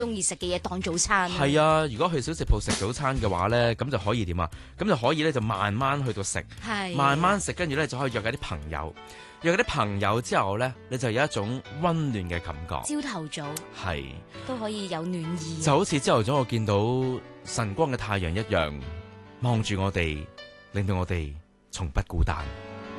中意食嘅嘢當早餐。 係啊，如果去小食鋪食早餐嘅話咧，咁就可以點啊？咁就可以咧就慢慢去到食，慢慢食，跟住咧就可以約嗰啲朋友，約嗰啲朋友之後咧，你就有一種溫暖嘅感覺。 朝頭早係都可以有暖意， 就好似朝頭早我見到晨光嘅太陽一樣，望住我哋，令到我哋從不孤單。